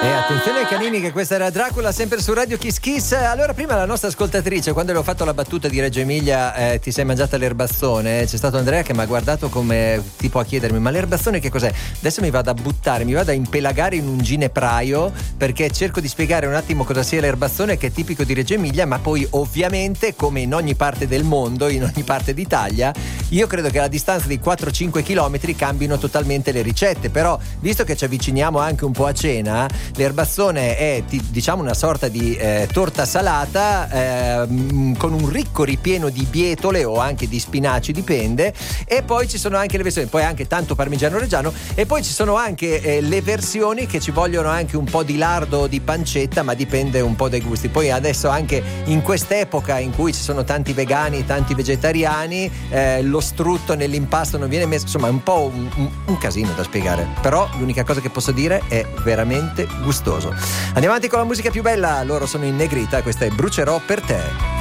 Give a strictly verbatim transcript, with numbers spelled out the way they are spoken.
E attenzione ai canini, che questa era Dracula, sempre su Radio Kiss Kiss. Allora, prima la nostra ascoltatrice, quando le ho fatto la battuta di Reggio Emilia, eh, ti sei mangiata l'erbazzone, c'è stato Andrea che mi ha guardato come tipo a chiedermi: ma l'erbazzone che cos'è? Adesso mi vado a buttare, mi vado a impelagare in un ginepraio, perché cerco di spiegare un attimo cosa sia l'erbazzone, che è tipico di Reggio Emilia, ma poi ovviamente, come in ogni parte del mondo, in ogni parte d'Italia, io credo che a distanza di quattro cinque chilometri cambino totalmente le ricette. Però, visto che ci avviciniamo anche un po' a cena, l'erbazzone è, diciamo, una sorta di eh, torta salata eh, con un ricco ripieno di bietole o anche di spinaci, dipende, e poi ci sono anche le versioni, poi anche tanto parmigiano reggiano, e poi ci sono anche eh, le versioni che ci vogliono anche un po' di lardo o di pancetta, ma dipende un po' dai gusti. Poi adesso, anche in quest'epoca in cui ci sono tanti vegani, tanti vegetariani, eh, lo strutto nell'impasto non viene messo, insomma è un po' un, un, un casino da spiegare, però l'unica cosa che posso dire è veramente gustoso. Andiamo avanti con la musica più bella, loro sono in Negrita, questa è Brucerò per te.